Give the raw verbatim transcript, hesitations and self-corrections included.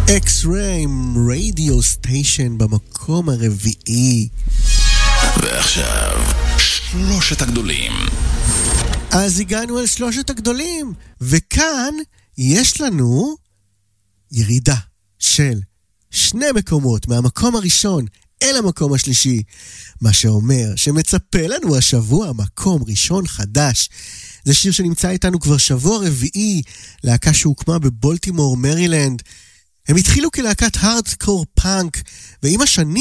X-Ray רדיו סטיישן במקום הרביעי. ועכשיו שלושת הגדולים. אז הגענו אל שלושת הגדולים, וכאן יש לנו ירידה של שני מקומות מהמקום הראשון אל המקום השלישי, מה שאומר שמצפה לנו השבוע מקום ראשון חדש. זה שיר שנמצא איתנו כבר שבוע רביעי, להקה שהוקמה בבולטימור, מרילנד. הם התחילו כלהקת הארדקור פאנק, ועם השנים